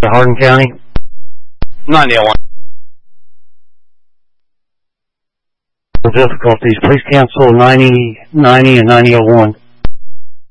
Hardin County. 9001. Difficulties. Please cancel 90, 90, and 9001.